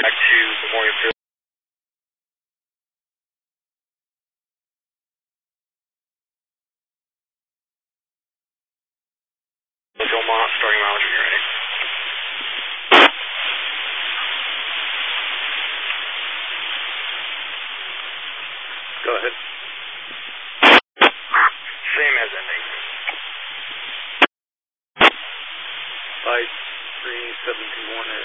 back to Memorial Field. Philmont, starting mileage when you're ready. Go ahead. Same as ending. 53721